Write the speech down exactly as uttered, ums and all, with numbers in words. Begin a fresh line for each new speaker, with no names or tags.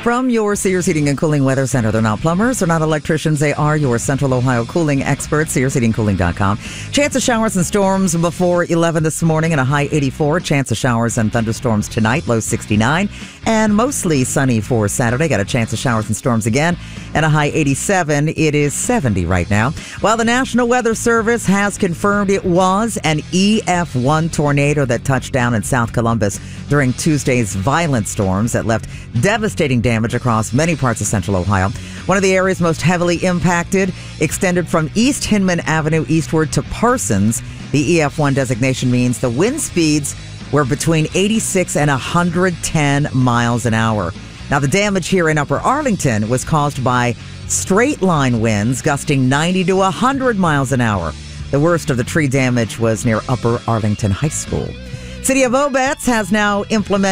From your Sears Heating and Cooling Weather Center. They're not plumbers, they're not electricians, they are your Central Ohio cooling experts, sears heating cooling dot com. Chance of showers and storms before eleven this morning and a high eighty-four. Chance of showers and thunderstorms tonight, low sixty-nine. And mostly sunny for Saturday. Got a chance of showers and storms again and a high eighty-seven. It is seventy right now. While the National Weather Service has confirmed it was an E F one tornado that touched down in South Columbus during Tuesday's violent storms that left devastating damage across many parts of Central Ohio. One of the areas most heavily impacted extended from East Hinman Avenue eastward to Parsons. The E F one designation means the wind speeds were between eighty-six and one hundred ten miles an hour. Now, the damage here in Upper Arlington was caused by straight line winds gusting ninety to one hundred miles an hour. The worst of the tree damage was near Upper Arlington High School. City of Obetz has now implemented